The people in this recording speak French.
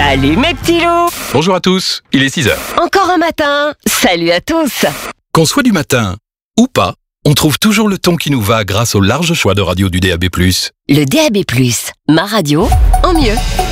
Salut mes petits loups. Bonjour à tous, il est 6h. Encore un matin. Salut à tous. Qu'on soit du matin ou pas, on trouve toujours le ton qui nous va grâce au large choix de radio du DAB+. Le DAB+, ma radio en mieux.